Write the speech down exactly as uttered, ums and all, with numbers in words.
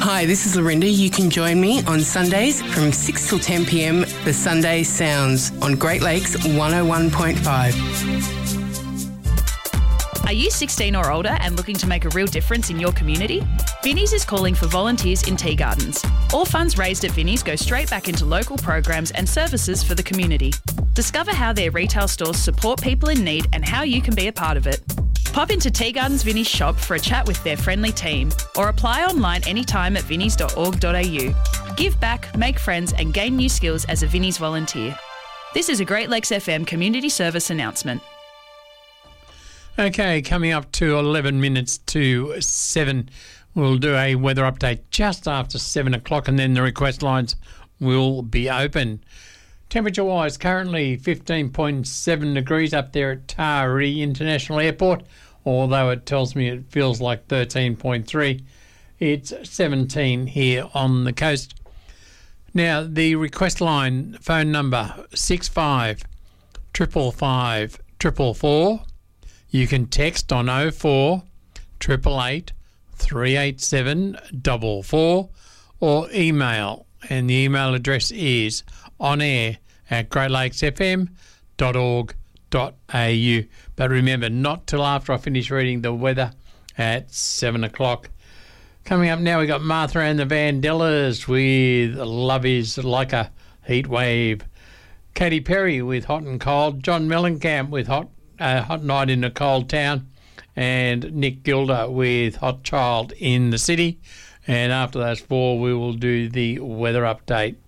Hi, this is Lorinda. You can join me on Sundays from six till ten p m for Sunday Sounds on Great Lakes one oh one point five. Are you sixteen or older and looking to make a real difference in your community? Vinnie's is calling for volunteers in tea gardens. All funds raised at Vinnie's go straight back into local programs and services for the community. Discover how their retail stores support people in need and how you can be a part of it. Pop into Tea Gardens Vinnie's shop for a chat with their friendly team or apply online anytime at vinnies dot org dot a u. Give back, make friends and gain new skills as a Vinnie's volunteer. This is a Great Lakes F M community service announcement. Okay, coming up to eleven minutes to seven, we'll do a weather update just after seven o'clock and then the request lines will be open. Temperature-wise, currently fifteen point seven degrees up there at Taree International Airport, although it tells me it feels like thirteen point three. It's seventeen here on the coast. Now, the request line phone number six five five five five four four. You can text on oh four eight eight eight three eight seven four four or email, and the email address is onair at great lakes f m dot org dot a u. But remember, not till after I finish reading the weather at seven o'clock. Coming up now, we got Martha and the Vandellas with Love Is Like a Heat Wave. Katy Perry with Hot and Cold. John Mellencamp with Hot A Hot Night in a Cold Town, and Nick Gilder with Hot Child in the City. And after those four, we will do the weather update.